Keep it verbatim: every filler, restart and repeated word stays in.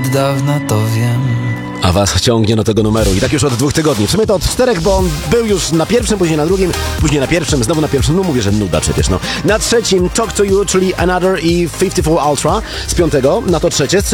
od dawna to wiem. A was ciągnie do tego numeru i tak już od dwóch tygodni. W sumie to od czterech, bo on był już na pierwszym, później na drugim, później na pierwszym, znowu na pierwszym. No mówię, że nuda przecież, no. Na trzecim Talk to You, czyli Another i pięćdziesiąt cztery Ultra z piątego, na to trzecie.